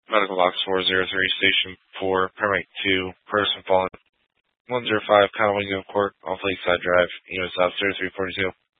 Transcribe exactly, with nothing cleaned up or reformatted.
Medical Box four zero three, Station four, Paramedic two, person falling one zero five, Conway Court, off Lakeside Drive, U S South zero three four two.